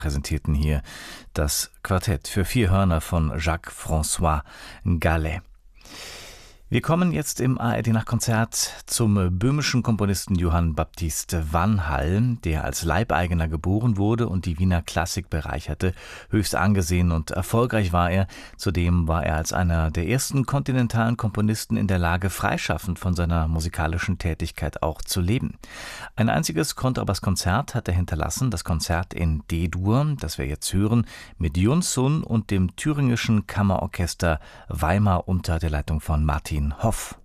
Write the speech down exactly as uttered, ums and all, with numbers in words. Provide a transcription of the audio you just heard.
präsentierten hier das Quartett für vier Hörner von Jacques-François Gallet. Wir kommen jetzt im A R D-Nachtkonzert zum böhmischen Komponisten Johann Baptist Vanhall, der als Leibeigener geboren wurde und die Wiener Klassik bereicherte. Höchst angesehen und erfolgreich war er. Zudem war er als einer der ersten kontinentalen Komponisten in der Lage, freischaffend von seiner musikalischen Tätigkeit auch zu leben. Ein einziges Kontrabasskonzert hat er hinterlassen, das Konzert in D-Dur, das wir jetzt hören, mit Yun Sun und dem thüringischen Kammerorchester Weimar unter der Leitung von Martin Hoff.